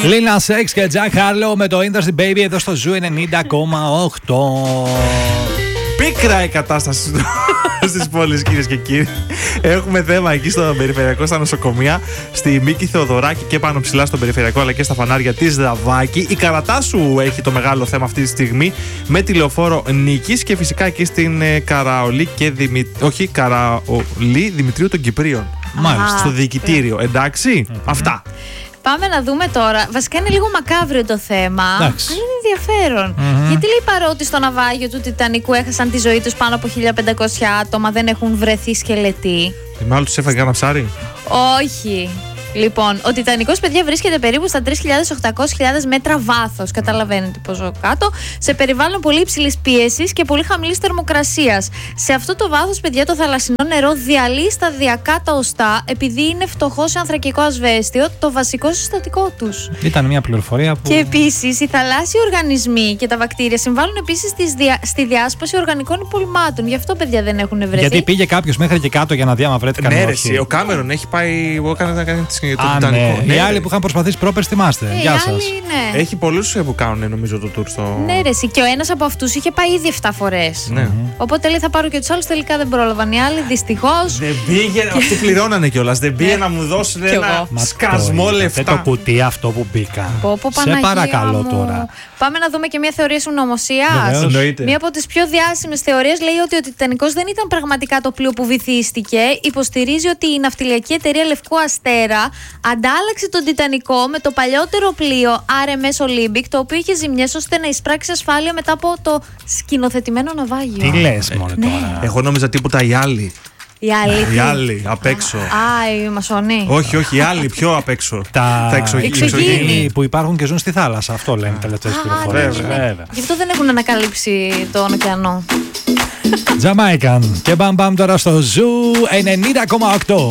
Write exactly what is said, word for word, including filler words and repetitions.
Lil Nas X και Jack Harlow με το Interesting Baby εδώ στο Ζου ενενήντα κόμμα οκτώ. Πίκρα η κατάσταση στις πόλεις, κυρίες και κύριοι. Έχουμε θέμα εκεί στο περιφερειακό, στα νοσοκομεία, στη Μίκη Θεοδωράκη και πάνω ψηλά στο περιφερειακό, αλλά και στα φανάρια της Δαβάκη. Η Καρατάσου έχει το μεγάλο θέμα αυτή τη στιγμή με τη λεωφόρο Νίκης και φυσικά εκεί στην ε, Καραολή και Δημη... Όχι, Καραολή Δημητρίου των Κυπρίων. Μάλιστα. Στο διοικητήριο, εντάξει. Mm-hmm. Αυτά. Πάμε να δούμε τώρα. Βασικά είναι λίγο μακάβριο το θέμα. Εντάξει. Αλλά είναι ενδιαφέρον. Mm-hmm. Γιατί λέει παρότι στο ναυάγιο του Τιτανικού έχασαν τη ζωή τους πάνω από χίλια πεντακόσια άτομα, δεν έχουν βρεθεί σκελετοί. Μάλλον τους έφαγε ένα ψάρι. Όχι. Λοιπόν, ο Τιτανικός, παιδιά, βρίσκεται περίπου στα τρεις χιλιάδες οκτακόσιες μέτρα βάθος. Καταλαβαίνετε πόσο κάτω. Σε περιβάλλον πολύ υψηλής πίεσης και πολύ χαμηλής θερμοκρασίας. Σε αυτό το βάθος, παιδιά, το θαλασσινό νερό διαλύει σταδιακά τα οστά, επειδή είναι φτωχό σε ανθρακικό ασβέστιο, το βασικό συστατικό τους. Ήταν μια πληροφορία που. Και επίσης, οι θαλάσσιοι οργανισμοί και τα βακτήρια συμβάλλουν επίσης δια... στη διάσπαση οργανικών υπολοιμμάτων. Γι' αυτό, παιδιά, δεν έχουν βρεθεί. Γιατί πήγε κάποιος μέχρι και κάτω για να δει άμα βρέθηκαν. Ναι, ρε, ο Κάμερον έχει πάει. Έκανε να κάνει το Α, Τιτανικό. ναι. Ναι, οι άλλοι ναι. που είχαν προσπαθήσει πρόπερ, θυμάστε. Ε, Γεια σας. άλλοι, ναι. Έχει πολλούς που κάνουν, νομίζω, το tour στο. Ναι, ρε, εσύ. Και ο ένας από αυτούς είχε πάει ήδη επτά φορές. Ναι. Οπότε λέει θα πάρω και τους άλλους, τελικά δεν πρόλαβαν οι άλλοι, δυστυχώς. Δεν πήγε. Αυτοί πληρώνανε κιόλας. Δεν πήγε να μου δώσουν ένα σκασμό λεφτά. Το κουτί αυτό που μπήκα. Πω, πω, Σε Παναγία παρακαλώ μου. τώρα. Πάμε να δούμε και μια θεωρία συνωμοσίας. Εννοείται. Μία από τις πιο διάσημες θεωρίες λέει ότι ο Τιτανικός δεν ήταν πραγματικά το πλοίο που βυθίστηκε. Υποστηρίζει ότι η ναυτιλιακή εταιρεία Λευκού Αστέρα αντάλλαξε τον Τιτανικό με το παλιότερο πλοίο αρ εμ ες Olympic, το οποίο είχε ζημιές ώστε να εισπράξει ασφάλεια μετά από το σκηνοθετημένο ναυάγιο. Τι λες μόνο ναι. τώρα. Εγώ νόμιζα τίποτα οι άλλοι. Οι άλλοι. Οι άλλοι απ' έξω. Α, οι μασονοί. Όχι, όχι, οι άλλοι πιο απ' έξω. Τα εξωγή- εξωγήινοι. που υπάρχουν και ζουν στη θάλασσα. Αυτό λένε τελευταίες Α, πληροφορίες. ναι, ναι. Βέβαια. Γι' αυτό δεν έχουν ανακαλύψει τον ωκεανό. Τζαμάικαν και μπαμ μπαμ τώρα στο Ζου ενενήντα κόμμα οκτώ.